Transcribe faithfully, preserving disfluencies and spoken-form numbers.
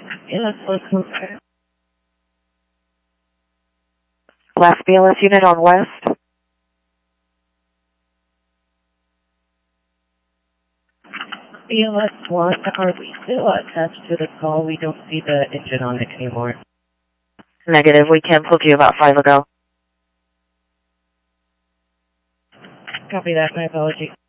Yeah, let's confirm. Last B L S unit on West. B L S one, are we still attached to the call? We don't see the engine on it anymore. Negative, we canceled you about five ago. Copy that, my apologies.